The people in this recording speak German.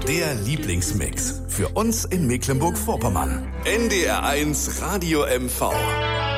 Der Lieblingsmix für uns in Mecklenburg-Vorpommern. NDR1 Radio MV.